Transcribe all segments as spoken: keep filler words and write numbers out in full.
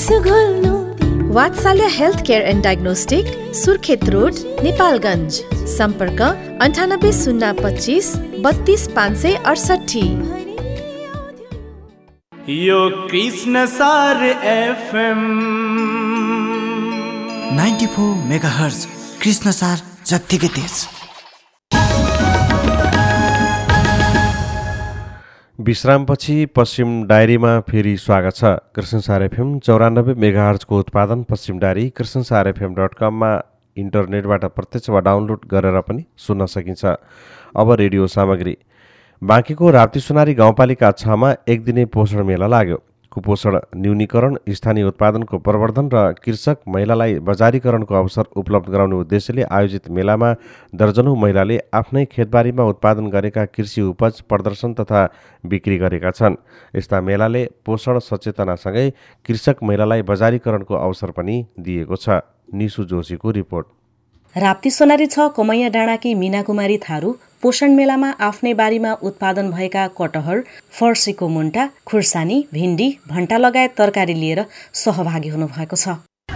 वात्सल्य health care and diagnostic, Surkhet road, Nepalgunj. सम्पर्क अन्ठानब्बे शून्य पच्चिस बत्तीस पाँच सय अडसठी। यो कृष्ण सार FM ninety four megahertz Krishna सार जत्तिकै तेज। विश्रामपछि पश्चिम डायरीमा फेरि स्वागत छ। कृष्ण सार एफएम चौरानब्बे मेगाहर्जको उत्पादन पश्चिम डायरी कृष्ण सार एफएम डट कममा इन्टरनेटबाट प्रत्यक्ष वा डाउनलोड गरेर पनि सुन्न सकिन्छ। अब रेडियो सामग्री। बाँकीको राप्ती सोनारी गाउँपालिका छमा एक दिने पोषण मेला लाग्यो। कुपोषण न्यूनीकरण, स्थानीय उत्पादनको प्रवर्धन र कृषक महिलालाई बजारीकरणको अवसर उपलब्ध गराउने उद्देश्यले आयोजित मेलामा दर्जनौं महिलाले आफ्नै खेतबारीमा उत्पादन गरेका कृषि उपज प्रदर्शन तथा बिक्री गरेका छन्। यस्ता मेलाले पोषण सचेतनासँगै कृषक महिलालाई बजारीकरणको अवसर पनि दिएको छ। निशु जोशीको रिपोर्ट। राप्ती सोनारी छ कमैया डाँडाकी मीना कुमारी थारू पोषण मेलामा आफ्नै बारीमा उत्पादन भएका कटहर, फर्सीको मुन्टा, खुर्सानी, भिन्डी, भण्टा लगायत तरकारी लिएर सहभागी हुनुभएको छ।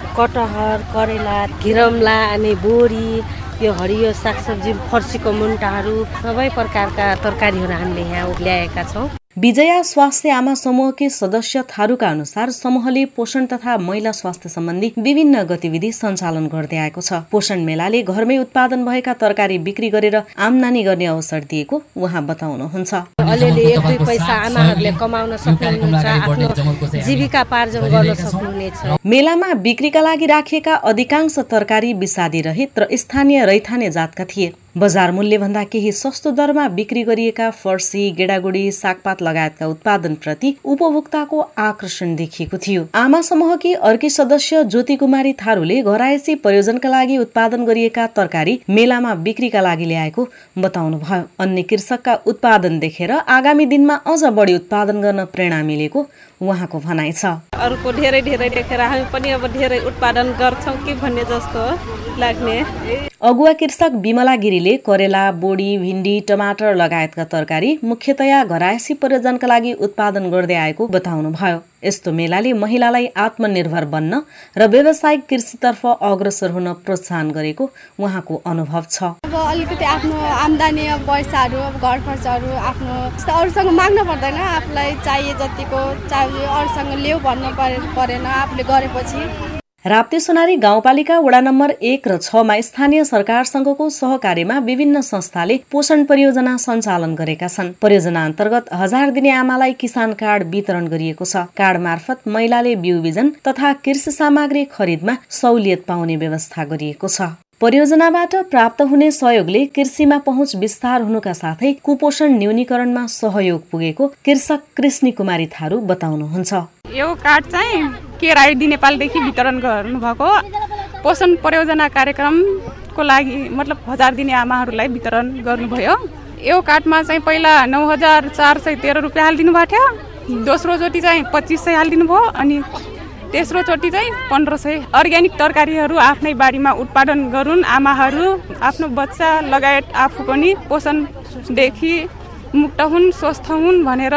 कटहर, करेला, घिरम्ला अनि बोरी, यो हरियो सागसब्जी, फर्सीको मुन्टाहरू सबै प्रकारका तरकारीहरू हामीले यहाँ ल्याएका छौँ। विजया स्वास्थ्य आमा समूहकी सदस्य थारूका अनुसार समूहले पोषण तथा महिला स्वास्थ्य सम्बन्धी विभिन्न गतिविधि सञ्चालन गर्दै आएको छ। पोषण मेलाले घरमै उत्पादन भएका तरकारी बिक्री गरेर आम्दानी गर्ने अवसर दिएको उहाँ बताउनुहुन्छ। अलिअलि एक दुई पैसा आमाहरूले कमाउन सक्नुहुन्छ, आफ्नो जीविकापार्जन गर्न सक्नुहुनेछ। मेलामा बिक्रीका लागि राखिएका अधिकांश तरकारी विषादी रहित र स्थानीय रैथाने जातका थिए। बजार मूल्य भन्दा केही सस्तो दरमा बिक्री गरिएका फर्सी, गेडागुडी, सागपात लगायतका उत्पादनप्रति उपभोक्ताको आकर्षण देखिएको थियो। आमा समूहकी अर्की सदस्य ज्योति कुमारी थारूले घरायसी प्रयोजनका लागि उत्पादन गरिएका तरकारी मेलामा बिक्रीका लागि ल्याएको बताउनुभयो। अन्य कृषकका उत्पादन देखेर आगामी दिनमा अझ बढी उत्पादन गर्न प्रेरणा मिलेको उहाँको भनाइ छ। अरूको धेरै धेरै देखेर हामी पनि अब धेरै उत्पादन गर्छौँ कि भन्ने जस्तो लाग्ने। अगुवा कृषक बिमला गिरीले करेला, बोडी, भिन्डी, टमाटर लगायतका तरकारी मुख्यतया घरायसी प्रयोजनका लागि उत्पादन गर्दै आएको बताउनुभयो। यस्तो मेलाले महिलालाई आत्मनिर्भर बन्न र व्यावसायिक कृषितर्फ अग्रसर हुन प्रोत्साहन गरेको उहाँको अनुभव छ। अब अलिकति आफ्नो आम्दानी पैसाहरू, घर खर्चहरू आफ्नो अरूसँग माग्न पर्दैन, आफूलाई चाहिए जतिको चाहियो अरूसँग ल्याऊ भन्नु परेन आफूले गरेपछि। राप्ती सोनारी गाउँपालिका वडा नम्बर एक र छमा स्थानीय सरकारसँगको सहकार्यमा विभिन्न संस्थाले पोषण परियोजना सञ्चालन गरेका छन्। परियोजना अन्तर्गत हजार दिने आमालाई किसान कार्ड वितरण गरिएको छ। कार्ड मार्फत महिलाले बिउ बिजन तथा कृषि सामग्री खरिदमा सहुलियत पाउने व्यवस्था गरिएको छ। परियोजनाबाट प्राप्त हुने सहयोगले कृषिमा पहुँच विस्तार हुनुका साथै कुपोषण न्यूनीकरणमा सहयोग पुगेको कृषक कृष्णी कुमारी थारू बताउनुहुन्छ। यो कार्ड चाहिँ केआरआइडी नेपालदेखि वितरण गर्नुभएको पोषण परियोजना कार्यक्रमको लागि मतलब हजार दिने आमाहरूलाई वितरण गर्नुभयो। यो कार्डमा चाहिँ पहिला नौ हजार चार सय तेह्र रुपियाँ हालिदिनु भएको थियो। दोस्रो चोटि चाहिँ पच्चिस सय हालिदिनु भयो अनि तेस्रो चोटि चाहिँ पन्ध्र सय। अर्ग्यानिक तरकारीहरू आफ्नै बारीमा उत्पादन गरून्, आमाहरू आफ्नो बच्चा लगायत आफू पनि पोषणदेखि मुक्त हुन्, स्वस्थ हुन् भनेर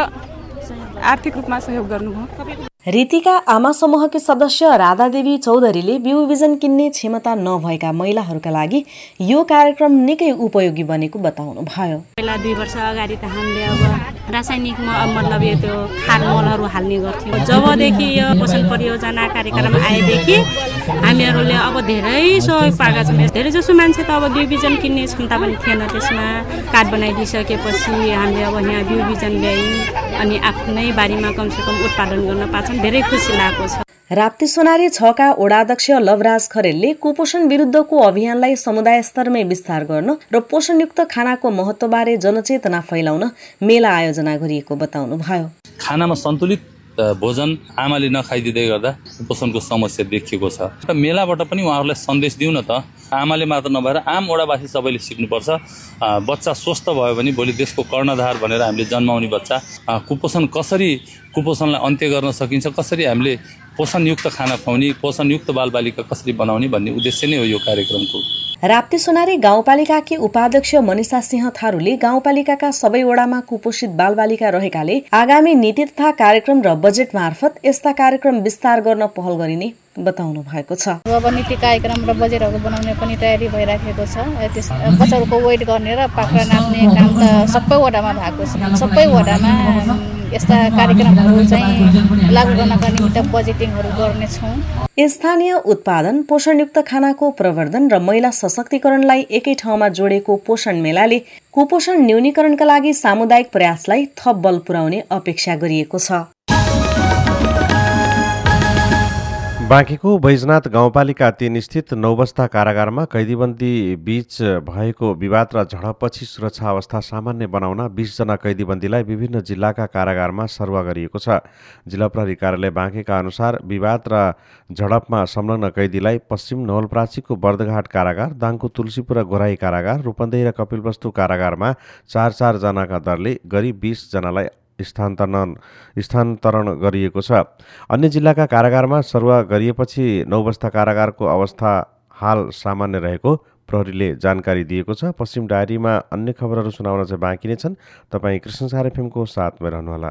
आर्थिक रूपमा सहयोग गर्नुभयो। रीतिका आमा समूहकी सदस्य राधादेवी चौधरीले बिउ बिजन किन्ने क्षमता नभएका महिलाहरूका लागि यो कार्यक्रम निकै उपयोगी बनेको बताउनु भयो। पहिला दुई वर्ष अगाडि त हामीले अब रासायनिक मतलब यो त्यो खार मलहरू हाल्ने गर्थ्यौँ। जबदेखि यो पोषण परियोजना कार्यक्रम आएदेखि हामीहरूले अब धेरै सहयोग पाएका छौँ। धेरै जसो मान्छे त अब बिउ बिजन किन्ने क्षमता पनि थिएन, त्यसमा कार्ड बनाइदिइसकेपछि हामीले अब यहाँ बिउ बिजन ल्यायौँ अनि आफ्नै बारीमा कमसेकम उत्पादन गर्न पाछौँ। धेरै खुसी लागेको छ। राप्ती सोनारी छका वडाध्यक्ष लवराज खरेलले कुपोषण विरुद्धको अभियानलाई समुदाय स्तरमै विस्तार गर्न र पोषणयुक्त खानाको महत्त्वबारे जनचेतना फैलाउन मेला आयोजना गरिएको बताउनु भयो। खानामा सन्तुलित भोजन आमाले नखाइदिँदै गर्दा कुपोषणको समस्या देखिएको छ र मेलाबाट पनि उहाँहरूलाई सन्देश दिउँ न त। आमाले मात्र नभएर आम वडावासी सबैले सिक्नुपर्छ। बच्चा स्वस्थ भयो भने भोलि देशको कर्णधार भनेर हामीले जन्माउने बच्चा कुपोषण कसरी कुपोषणलाई अन्त्य गर्न सकिन्छ, कसरी हामीले पोषणयुक्त खाना खुवाउने, पोषणयुक्त बालबालिका कसरी बनाउने भन्ने उद्देश्य नै हो यो कार्यक्रमको। राप्ती सोनारी गाउँपालिकाकी उपाध्यक्ष मनिषा सिंह थारूले गाउँपालिकाका सबै वडामा कुपोषित बालबालिका रहेकाले आगामी नीति तथा कार्यक्रम र बजेट मार्फत यस्ता कार्यक्रम विस्तार गर्न पहल गरिने बताउनु भएको छ। अब नीति कार्यक्रम र बजेटहरू बनाउने पनि तयारी भइराखेको छ। त्यस बच्चाहरूको वेट गर्ने र पाखुरा नाप्ने काम त सबै वडामा भएको छ। सबै वडामा यस्ता कार्यक्रमहरू चाहिँ लागू गर्नका निमित्त बजेटिङहरू गर्नेछौँ। स्थानीय उत्पादन, पोषणयुक्त खानाको प्रवर्धन र महिला सशक्तिकरणलाई एकै ठाउँमा जोडेको पोषण मेलाले कुपोषण न्यूनीकरणका लागि सामुदायिक प्रयासलाई थप बल पुर्याउने अपेक्षा गरिएको छ। बाँकीको बैजनाथ गाउँपालिका तीन स्थित नौबस्ता कारागारमा कैदीबन्दी बीच भएको विवाद र झडपपछि सुरक्षा अवस्था सामान्य बनाउन बीसजना कैदीबन्दीलाई विभिन्न जिल्लाका कारागारमा सरुवा गरिएको छ। जिल्ला प्रहरी कार्यालय बाँकेका अनुसार विवाद र झडपमा संलग्न कैदीलाई पश्चिम नवलपरासीको बर्दघाट कारागार, दाङको तुलसीपुर र गोराई कारागार, रूपन्देही र कपिलवस्तु कारागारमा चार चार जनाका दरले गरी बीस जनालाई स्थानान्तरण स्थानान्तरण गरिएको छ। अन्य जिल्लाका कारागारमा सरुवा गरिएपछि नौबस्ता कारागारको अवस्था हाल सामान्य रहेको प्रहरीले जानकारी दिएको छ। पश्चिम डायरीमा अन्य खबरहरू सुनाउन चाहिँ बाँकी नै छन्। तपाईँ कृष्णसार एफएमको साथमा रहनुहोला।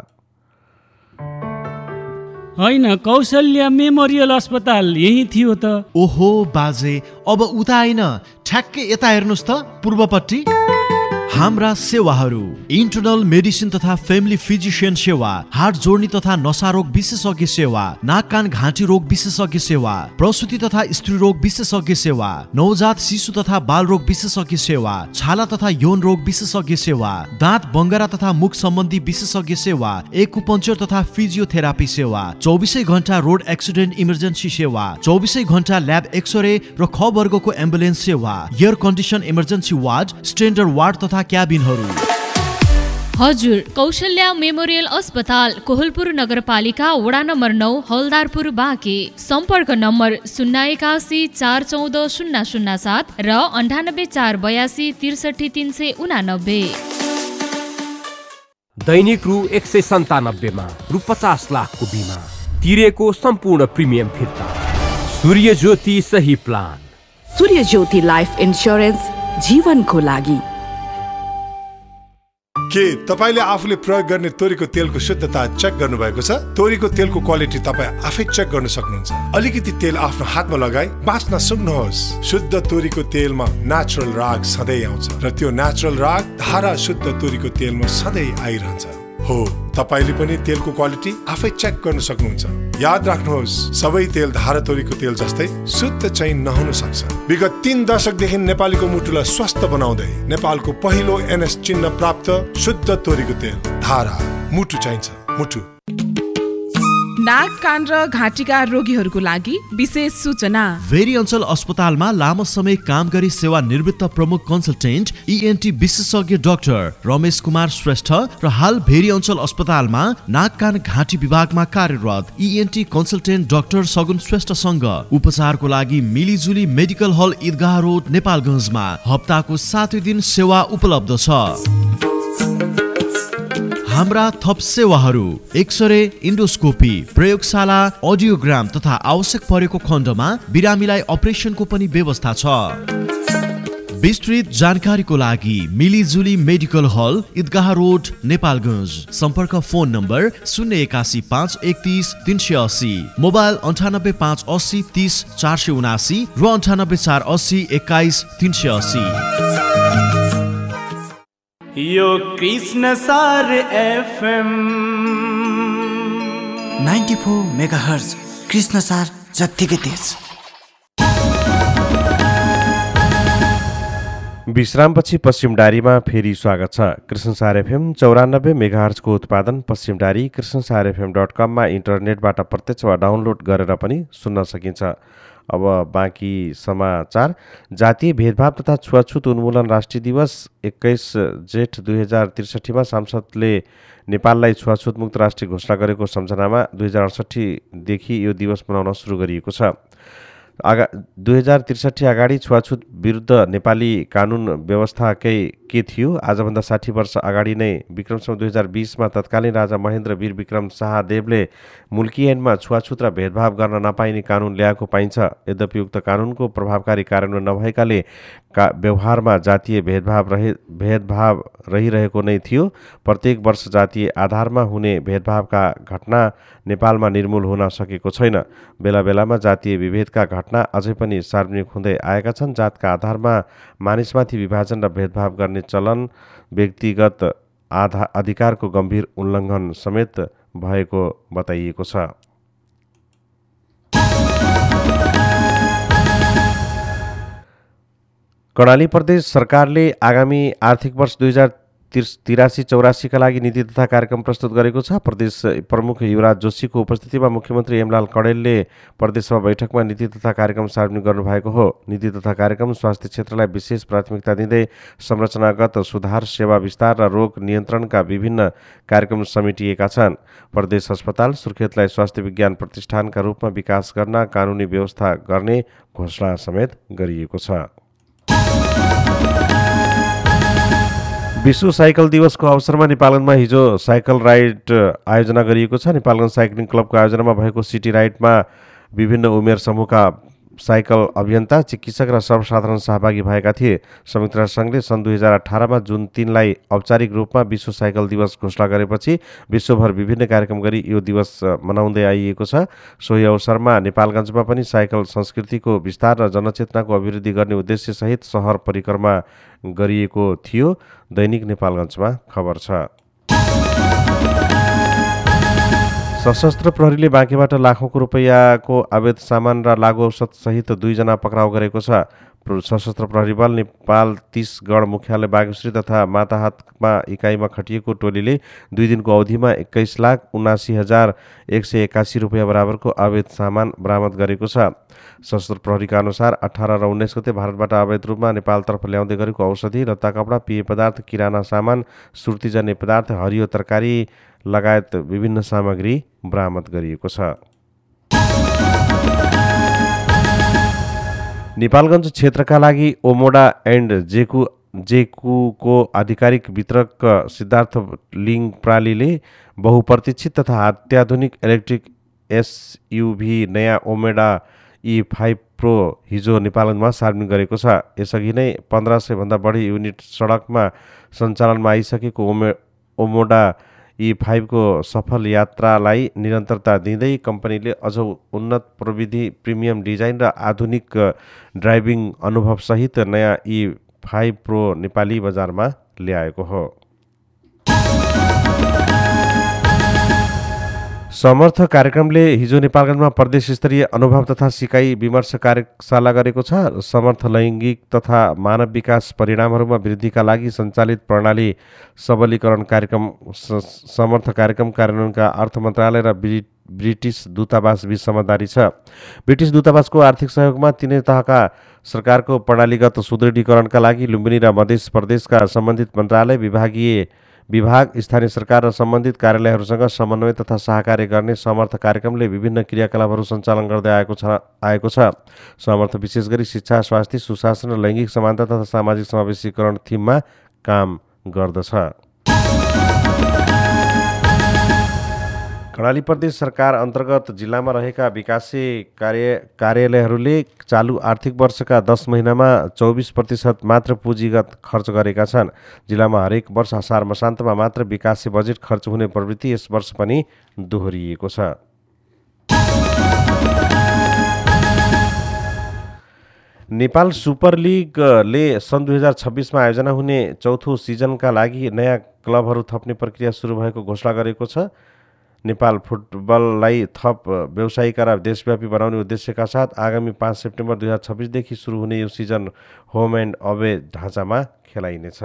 होइन, कौशल्या मेमोरियल अस्पताल यही थियो त। ओहो बाजे, अब उता होइन, ठ्याक्कै यता हेर्नुहोस् त, पूर्वपट्टि। हाम्रा सेवाहरू इन्टरनल मेडिसिन तथा फैमिली फिजिशियन सेवा, हार्ट जोड्ने तथा नशा रोग विशेषज्ञ सेवा, नाक कान घाँटी रोग विशेषज्ञ सेवा, प्रसूति तथा स्त्री रोग विशेषज्ञ सेवा, नवजात शिशु तथा बाल रोग विशेषज्ञ सेवा, छाला तथा यौन रोग विशेषज्ञ सेवा, दाँत बङ्गरा तथा मुख सम्बन्धी विशेषज्ञ सेवा, एक्युपंक्चर तथा फिजियोथेरापी सेवा, चौबिसै घण्टा रोड एक्सिडेन्ट इमर्जेन्सी सेवा, चौबिसै घण्टा ल्याब एक्सरे र ख वर्गको एम्बुलेन्स सेवा, air condition emergency ward, standard ward तथा क्याबिनहरू। हजुर, कौशल्या मेमोरियल अस्पताल, कोहलपुर नगरपालिका, वडा नम्बर नौ, हलदारपुर, बाँके। सम्पर्क नम्बर शून्य एकासी चार चौध शून्य शून्य सात र अन्ठानब्बे चार बयासी त्रिसठी तीन सय उनानब्बे। दैनिक रु एक सय सन्तानब्बेमा रु पचास लाखको बिमा तिरेको सम्पूर्ण प्रिमियम फिर्ता। सूर्य ज्योति सही प्लान। सूर्य ज्योति लाइफ इन्स्योरेन्स, जीवनको लागि। के तपाईले आफूले प्रयोग गर्ने तोरीको तेलको शुद्धता चेक गर्नुभएको छ? तोरीको तेलको क्वालिटी तपाईँ आफै चेक गर्न सक्नुहुन्छ। अलिकति तेल आफ्नो हातमा लगाई बाँच्न सक्नुहोस्। शुद्ध तोरीको तेलमा नेचुरल राग सधैँ आउँछ र त्यो नेचुरल राग धारा शुद्ध तोरीको तेलमा सधैँ आइरहन्छ। हो, तपाईले पनि तेलको क्वालिटी आफै चेक गर्न सक्नुहुन्छ। याद राख्नुहोस्, सबै तेल धारा तोरीको तेल जस्तै शुद्ध चाहिँ नहुन सक्छ। विगत तीन दशकदेखि नेपालीको मुटुलाई स्वस्थ बनाउँदै नेपालको पहिलो एनएस चिन्ह प्राप्त शुद्ध तोरीको तेल धारा। मुटु चाहिन्छ, मुटु। नाक कान र घाँटीका रोगीहरूको लागि विशेष सूचना। भेरी अञ्चल अस्पतालमा लामो समय काम गरी सेवा निवृत्त प्रमुख कन्सल्टेन्ट इएनटी विशेषज्ञ डाक्टर रमेश कुमार श्रेष्ठ र हाल भेरी अञ्चल अस्पतालमा नाक कान घाँटी विभागमा कार्यरत इएनटी कन्सल्टेन्ट डाक्टर सगुन श्रेष्ठसँग उपचारको लागि मिलिजुली मेडिकल हल ईदगाह रोड नेपालगञ्जमा हप्ताको सातै दिन सेवा उपलब्ध छ। हाम्रा थप सेवाहरू एक्सरे, इन्डोस्कोपी, प्रयोगशाला, अडियोग्राम तथा आवश्यक परेको खण्डमा बिरामीलाई अपरेसनको पनि व्यवस्था छ। विस्तृत जानकारीको लागि मिलिजुली मेडिकल हल ईदगाह रोड नेपालगञ्ज। सम्पर्क फोन नम्बर शून्य एकासी पाँच एकतिस तिन सय अस्सी, मोबाइल अन्ठानब्बे पाँच अस्सी तिस चार सय उनासी र अन्ठानब्बे चार अस्सी एक्काइस तीन सय अस्सी। यो कृष्ण सार FM ninety four megahertz Krishna सार जत्तिकै तेज। विश्रामपछि पश्चिम डायरीमा फेरि स्वागत छ। कृष्णसार एफएम चौरानब्बे मेगाहर्जको उत्पादन पश्चिम डायरी कृष्णसार एफएम डट कममा इन्टरनेटबाट प्रत्यक्ष वा डाउनलोड गरेर पनि सुन्न सकिन्छ। अब बाँकी समाचार। जातीय भेदभाव तथा छुवाछुत उन्मूलन राष्ट्रिय दिवस एक्काइस जेठ दुई हजार त्रिसठीमा सांसदले नेपाललाई छुवाछुत मुक्त राष्ट्र घोषणा गरेको सम्झनामा दुई हजार अडसट्ठीदेखि यो दिवस मनाउन सुरु गरिएको छ। आगा दुई हजार त्रिसठी अगाडि छुवाछुत विरुद्ध नेपाली कानुन व्यवस्थाकै के थियो? आजभन्दा साठी वर्ष अगाडि नै विक्रमसम्म दुई हजार बिसमा तत्कालीन राजा महेन्द्र वीर विक्रम शाहदेवले मुल्की ऐनमा छुवाछुत र भेदभाव गर्न नपाइने कानुन ल्याएको पाइन्छ। यद्यपि उक्त कानुनको प्रभावकारी कार्यान्वयन नभएकाले का व्यवहारमा जातीय भेदभाव रहे भेदभाव रहिरहेको नै थियो। प्रत्येक वर्ष जातीय आधारमा हुने भेदभावका घटना नेपालमा निर्मूल हुन सकेको छैन। बेला बेलामा जातीय विभेदका घटना अझै पनि सार्वजनिक हुँदै आएका छन्। जातका आधारमा मानिसमाथि विभाजन र भेदभाव गर्ने चलन व्यक्तिगत आधा अधिकारको गम्भीर उल्लङ्घन समेत भएको बताइएको छ। कर्णाली प्रदेश सरकारले आगामी आर्थिक वर्ष दुई हजार तिरासी चौरासीका लागि नीति तथा कार्यक्रम प्रस्तुत गरेको छ। प्रदेश प्रमुख युवराज जोशीको उपस्थितिमा मुख्यमन्त्री हेमलाल कडेलले प्रदेशसभा बैठकमा नीति तथा कार्यक्रम सार्वजनिक गर्नुभएको हो। नीति तथा कार्यक्रम स्वास्थ्य क्षेत्रलाई विशेष प्राथमिकता दिँदै संरचनागत सुधार, सेवा विस्तार र रोग नियन्त्रणका विभिन्न कार्यक्रम समेटिएका छन्। प्रदेश अस्पताल सुर्खेतलाई स्वास्थ्य विज्ञान प्रतिष्ठानका रूपमा विकास गर्न कानुनी व्यवस्था गर्ने घोषणा समेत गरिएको छ। विश्व साइकल दिवसको अवसरमा नेपालगञ्जमा हिजो साइकल राइड आयोजना गरिएको छ। नेपालगञ्ज साइक्लिङ क्लबको आयोजनामा भएको सिटी राइडमा विभिन्न उमेर समूहका साइकल अभियन्ता, चिकित्सक र सर्वसाधारण सहभागी भएका थिए। संयुक्त राष्ट्र सङ्घले सन् दुई हजार अठारमा जुन तीनलाई औपचारिक रूपमा विश्व साइकल दिवस घोषणा गरेपछि विश्वभर विभिन्न कार्यक्रम गरी यो दिवस मनाउँदै आइएको छ। सोही अवसरमा नेपालगञ्जमा पनि साइकल संस्कृतिको विस्तार र जनचेतनाको अभिवृद्धि गर्ने उद्देश्यसहित सहर परिक्रमा गरिएको थियो। दैनिक नेपालगञ्जमा खबर छ। सशस्त्र प्रहरीले बाँकेबाट लाखौँको रुपैयाँको अवैध सामान र लागु औषध सहित दुईजना पक्राउ गरेको छ। सशस्त्र प्रहरी बल नेपाल तीस गण मुख्यालय बागेश्वरी तथा माताहातमा इकाइमा खटिएको टोलीले दुई दिनको अवधिमा एक्काइस लाख उनासी हजार एक सय एकासी रुपियाँ बराबरको अवैध सामान बरामद गरेको छ। सशस्त्र प्रहरीका अनुसार अठार र उन्नाइस गते भारतबाट अवैध रूपमा नेपालतर्फ ल्याउँदै गरेको औषधि, लत्ता कपडा, पेय पदार्थ, किराना सामान, सुर्तीजन्य पदार्थ, हरियो तरकारी लगायत विभिन्न सामग्री बरामद गरिएको छ। नेपालगञ्ज क्षेत्रका लागि ओमोडा एन्ड जेकु जेकुको आधिकारिक वितरक सिद्धार्थ लिङ प्रालीले बहुप्रतीक्षित तथा अत्याधुनिक इलेक्ट्रिक एसयुभी नयाँ ओमेडा ई फाइभ प्रो हिजो नेपालगञ्जमा सार्वजनिक गरेको छ। यसअघि नै पन्ध्र सय भन्दा बढी युनिट सडकमा सञ्चालनमा आइसकेको ओमे ओमोडा ई फाइभको सफल यात्रालाई निरन्तरता दिँदै कम्पनीले अझ उन्नत प्रविधि, प्रिमियम डिजाइन र आधुनिक ड्राइभिङ अनुभवसहित नयाँ ई फाइभ प्रो नेपाली बजारमा ल्याएको हो। समर्थ कार्यक्रमले हिजो नेपालगञ्जमा प्रदेश स्तरीय अनुभव तथा सिकाइ विमर्श कार्यशाला गरेको छ। समर्थ लैङ्गिक तथा मानव विकास परिणामहरूमा वृद्धिका लागि सञ्चालित प्रणाली सबलीकरण कार्यक्रम समर्थ कार्यक्रम कार्यान्वयनका अर्थ मन्त्रालय र ब्रिटिस दूतावास बीच समझदारी छ। ब्रिटिस दूतावासको आर्थिक सहयोगमा तिनै तहका सरकारको प्रणालीगत सुदृढीकरणका लागि लुम्बिनी र मध्य प्रदेशका सम्बन्धित मन्त्रालय, विभागीय विभाग, स्थानीय सरकार र सम्बन्धित कार्यालयहरूसँग समन्वय तथा सहकार्य गर्ने समर्थ कार्यक्रमले विभिन्न क्रियाकलापहरू सञ्चालन गर्दै आएको छ आएको छ समर्थ विशेष गरी शिक्षा, स्वास्थ्य, सुशासन र लैङ्गिक समानता तथा सामाजिक समावेशीकरण थिममा काम गर्दछ। कर्णाली प्रदेश सरकार अन्तर्गत जिल्लामा रहेका विकासे कार्य कार्यालयहरूले चालु आर्थिक वर्षका दस महिनामा चौबिस प्रतिशत मात्र पुँजीगत खर्च गरेका छन्। जिल्लामा हरेक वर्ष असार मसान्तमा मात्र विकासे बजेट खर्च हुने प्रवृत्ति यस वर्ष पनि दोहोरिएको छ। नेपाल सुपर लिगले सन् दुई हजार छब्बिसमा आयोजना हुने चौथो सिजनका लागि नयाँ क्लबहरू थप्ने प्रक्रिया सुरु भएको घोषणा गरेको छ। नेपाल फुटबललाई थप व्यावसायिक र देशव्यापी बनाउने उद्देश्यका साथ आगामी पाँच सेप्टेम्बर दुई हजार छब्बिसदेखि सुरु हुने यो सिजन होम एन्ड अवे ढाँचामा खेलाइनेछ।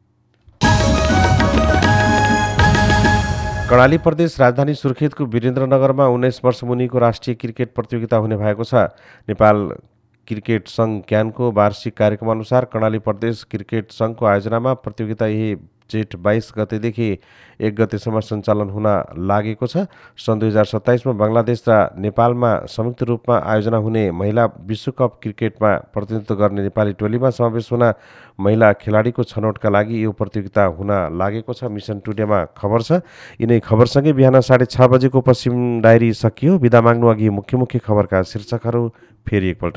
कर्णाली प्रदेश राजधानी सुर्खेतको वीरेन्द्रनगरमा उन्नाइस वर्ष मुनिको राष्ट्रिय क्रिकेट प्रतियोगिता हुने भएको छ। नेपाल क्रिकेट सङ्घ क्यानको वार्षिक कार्यक्रम अनुसार कर्णाली प्रदेश क्रिकेट सङ्घको आयोजनामा प्रतियोगिता यही जेठ बाइस गतेदेखि एक गतेसम्म सञ्चालन हुन लागेको छ। सन् दुई हजार सत्ताइसमा बङ्गलादेश र नेपालमा संयुक्त रूपमा आयोजना हुने महिला विश्वकप क्रिकेटमा प्रतिनिधित्व गर्ने नेपाली टोलीमा समावेश हुन महिला खेलाडीको छनौटका लागि यो प्रतियोगिता हुन लागेको छ। मिसन टुडेमा खबर छ। यिनै खबरसँगै बिहान साढे छ बजेको पश्चिम डायरी सकियो। बिदा माग्नु अघि मुख्य मुख्य खबरका शीर्षकहरू फेरि एकपल्ट।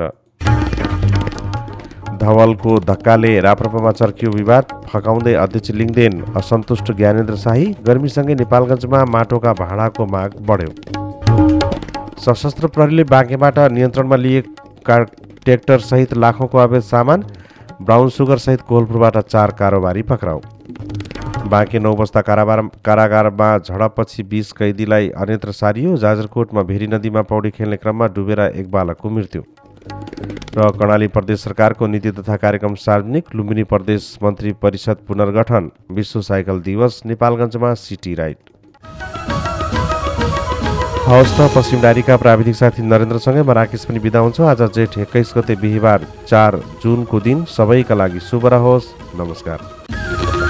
धवलको धक्काले राप्रपामा चर्कियो विवाद, फकाउँदै अध्यक्ष लिङदेन असन्तुष्ट ज्ञानेन्द्र शाही। गर्मीसँगै नेपालगञ्जमा माटोका भाडाको माग बढ्यो। सशस्त्र प्रहरीले बाँकेबाट नियन्त्रणमा लिएका ट्र्याक्टर सहित लाखौँको अवैध सामान, ब्राउन सुगर सहित कोहलपुरबाट चार कारोबारी पक्राउ। बाँके नौ बस्दा कारागार कारागारमा झडपपछि बीस कैदीलाई अन्यत्र सारियो। जाजरकोटमा भेरी नदीमा पौडी खेल्ने क्रममा डुबेर एक बालकको मृत्यु। र कर्णाली प्रदेश सरकारको नीति तथा कार्यक्रम सार्वजनिक, लुम्बिनी प्रदेश मन्त्री परिषद पुनर्गठन, विश्व साइकल दिवस, नेपालगञ्जमा सिटी राइड। हवस् त पश्चिम डायरीका प्राविधिक साथी नरेन्द्रसँगै म राकेश पनि बिदा हुन्छु। आज जेठ एक्काइस गते बिहिबार चार जुनको दिन सबैका लागि शुभ रहोस्। नमस्कार।